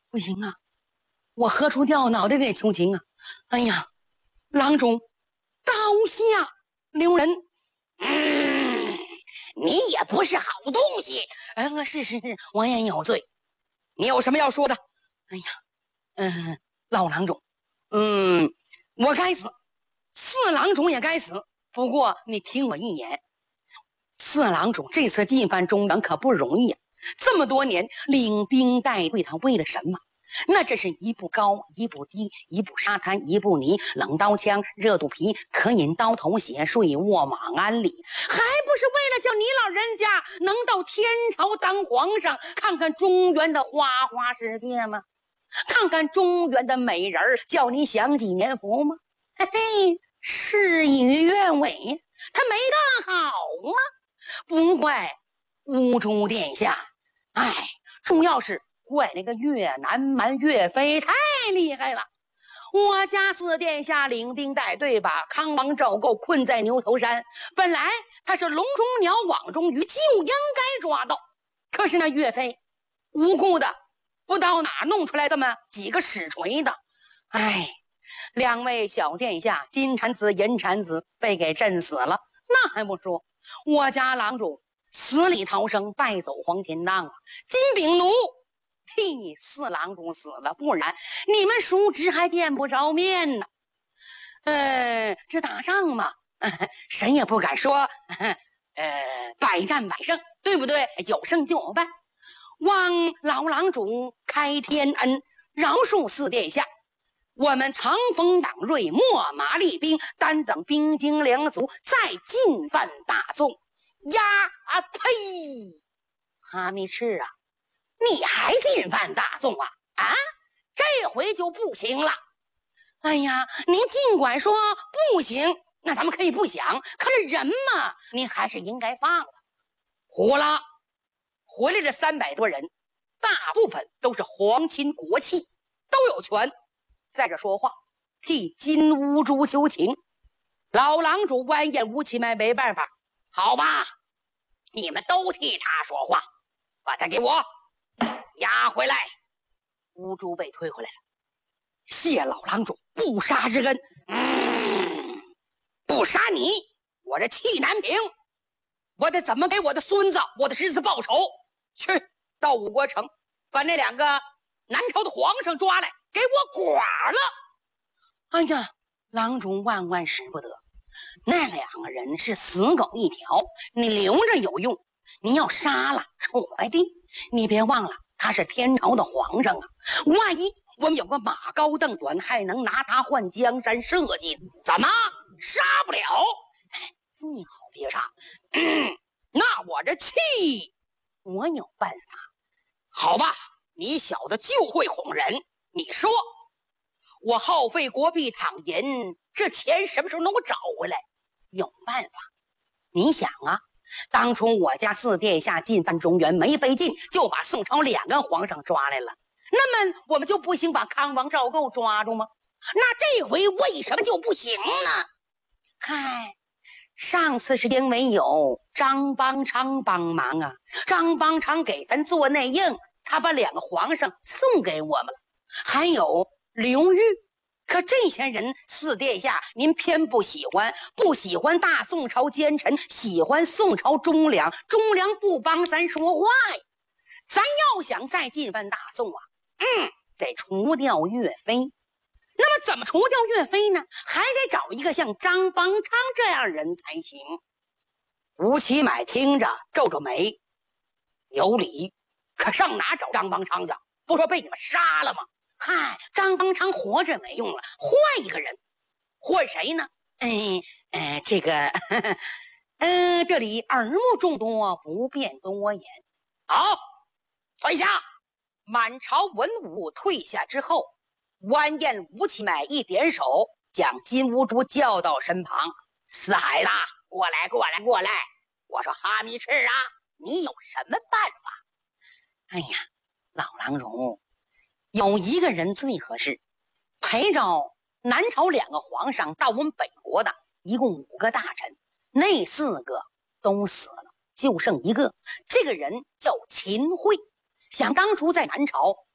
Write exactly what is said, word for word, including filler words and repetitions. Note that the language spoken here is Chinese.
不行啊，我何处掉脑袋得求情啊！哎呀，郎中，刀下留人。 嗯，你也不是好东西。 嗯、呃，是是是，我也有罪。你有什么要说的？哎呀，嗯、呃，老郎中，嗯，我该死，四郎中也该死。不过你听我一言，四郎中这次进犯中原可不容易啊！这么多年领兵带队，他为了什么？那这是一步高一步低，一步沙滩一步泥，冷刀枪热肚皮，可饮刀头血，睡卧马鞍里，还不是为了叫你老人家能到天朝当皇上，看看中原的花花世界吗？看看中原的美人儿，叫你享几年福吗？嘿嘿，事与愿违，他没干好吗？不怪乌珠殿下，哎，主要是怪那个越南蛮岳飞太厉害了。我家四殿下领兵带队把康王赵构困在牛头山，本来他是笼中鸟网中鱼，就应该抓到，可是那岳飞无辜的不知道哪弄出来这么几个使锤的。哎，两位小殿下金蝉子银蝉子被给震死了，那还不说，我家郎主死里逃生，败走黄天荡啊！金炳奴替四郎中死了，不然你们叔侄还见不着面呢。呃，这打仗嘛，呃、谁也不敢说，呃，百战百胜，对不对？有胜就有败。望老郎主开天恩，饶恕四殿下。我们藏锋养锐，秣马厉兵，单等兵精粮足，再进犯大宋。呀啊呸！哈密赤啊，你还进犯大宋啊？啊，这回就不行了。哎呀，您尽管说不行，那咱们可以不想，可是人嘛，您还是应该放了。胡了，回来这三百多人，大部分都是皇亲国戚，都有权在这说话，替金乌珠求情。老郎主完颜吴奇迈没办法，好吧，你们都替他说话，把他给我押回来。乌珠被推回来了，谢老郎主不杀之恩。嗯，不杀你，我这气难平，我得怎么给我的孙子、我的侄子报仇？去到五国城，把那两个南朝的皇上抓来，给我剐了！哎呀，郎主万万使不得，那两个人是死狗一条，你留着有用，你要杀了臭坏地。你别忘了，他是天朝的皇上啊，万一我们有个马高凳短，还能拿他换江山社稷，怎么杀不了？最好别杀。嗯，那我这气，我有办法。好吧，你小子就会哄人。你说我耗费国币躺银，这钱什么时候能够找回来？有办法。你想啊，当初我家四殿下进犯中原，没费劲就把宋朝两个皇上抓来了，那么我们就不行把康王赵构抓住吗？那这回为什么就不行呢？嗨，上次是因为有张邦昌帮忙啊，张邦昌给咱做内应，他把两个皇上送给我们了，还有刘裕。可这些人四殿下您偏不喜欢，不喜欢大宋朝奸臣，喜欢宋朝忠良，忠良不帮咱说话呀。咱要想再进犯大宋啊，嗯，得除掉岳飞。那么怎么除掉岳飞呢？还得找一个像张邦昌这样人才行。吴奇买听着皱皱眉，有理，可上哪找张邦昌去？不说被你们杀了吗？嗨，张邦昌活着没用了，换一个人。换谁呢？嗯呃，这个嗯、呃，这里耳目众多，不便多言。好，退下。满朝文武退下之后，完颜吴奇迈一点手，将金乌珠叫到身旁。死孩子，过来过来过来，我说哈密赤啊，你有什么办法？哎呀，老郎中，有一个人最合适，陪着南朝两个皇上到我们北国的一共五个大臣，那四个都死了，就剩一个，这个人叫秦桧。想当初在南朝